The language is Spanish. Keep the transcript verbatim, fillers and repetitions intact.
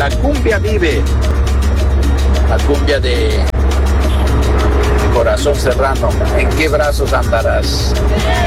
la cumbia vive, la cumbia de Corazón Serrano. ¿En qué brazos andarás?